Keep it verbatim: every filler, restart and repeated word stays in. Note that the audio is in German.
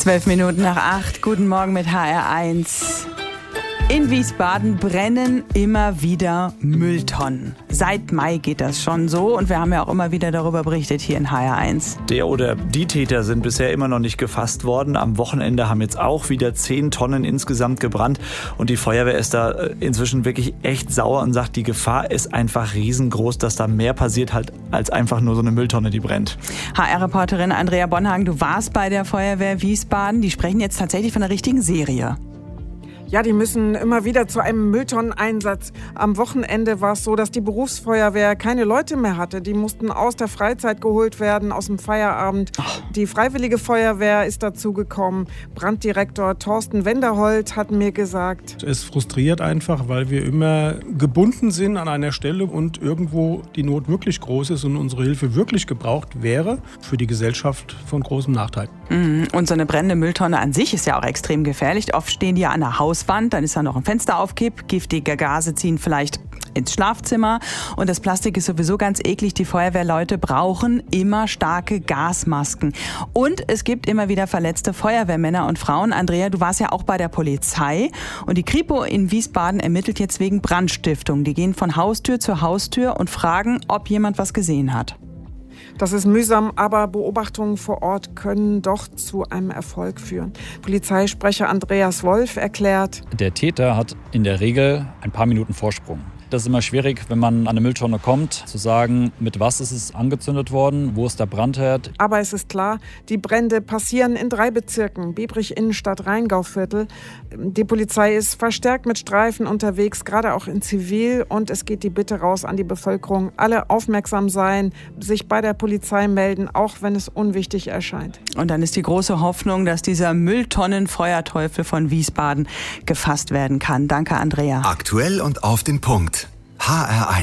Zwölf Minuten nach acht. Guten Morgen mit H R eins. In Wiesbaden brennen immer wieder Mülltonnen. Seit Mai geht das schon so und wir haben ja auch immer wieder darüber berichtet hier in H R eins. Der oder die Täter sind bisher immer noch nicht gefasst worden. Am Wochenende haben jetzt auch wieder zehn Tonnen insgesamt gebrannt und die Feuerwehr ist da inzwischen wirklich echt sauer und sagt, die Gefahr ist einfach riesengroß, dass da mehr passiert halt als einfach nur so eine Mülltonne, die brennt. H R-Reporterin Andrea Bonhagen, du warst bei der Feuerwehr Wiesbaden. Die sprechen jetzt tatsächlich von einer richtigen Serie. Ja, die müssen immer wieder zu einem Mülltonneneinsatz. Am Wochenende war es so, dass die Berufsfeuerwehr keine Leute mehr hatte. Die mussten aus der Freizeit geholt werden, aus dem Feierabend. Ach. Die Freiwillige Feuerwehr ist dazugekommen. Branddirektor Thorsten Wenderholt hat mir gesagt: Es frustriert einfach, weil wir immer gebunden sind an einer Stelle und irgendwo die Not wirklich groß ist und unsere Hilfe wirklich gebraucht wäre, für die Gesellschaft von großem Nachteil. Mhm. Und so eine brennende Mülltonne an sich ist ja auch extrem gefährlich. Oft stehen die ja an der Hauswand. Dann ist da noch ein Fenster auf Kipp, giftige Gase ziehen vielleicht ins Schlafzimmer und das Plastik ist sowieso ganz eklig. Die Feuerwehrleute brauchen immer starke Gasmasken und es gibt immer wieder verletzte Feuerwehrmänner und Frauen. Andrea, du warst ja auch bei der Polizei und die Kripo in Wiesbaden ermittelt jetzt wegen Brandstiftung. Die gehen von Haustür zu Haustür und fragen, ob jemand was gesehen hat. Das ist mühsam, aber Beobachtungen vor Ort können doch zu einem Erfolg führen. Polizeisprecher Andreas Wolf erklärt: Der Täter hat in der Regel ein paar Minuten Vorsprung. Das ist immer schwierig, wenn man an eine Mülltonne kommt, zu sagen, mit was ist es angezündet worden, wo ist der Brandherd. Aber es ist klar, die Brände passieren in drei Bezirken: Biebrich, Innenstadt, Rheingauviertel. Die Polizei ist verstärkt mit Streifen unterwegs, gerade auch in Zivil. Und es geht die Bitte raus an die Bevölkerung: alle aufmerksam sein, sich bei der Polizei melden, auch wenn es unwichtig erscheint. Und dann ist die große Hoffnung, dass dieser Mülltonnenfeuerteufel von Wiesbaden gefasst werden kann. Danke, Andrea. Aktuell und auf den Punkt. H R eins.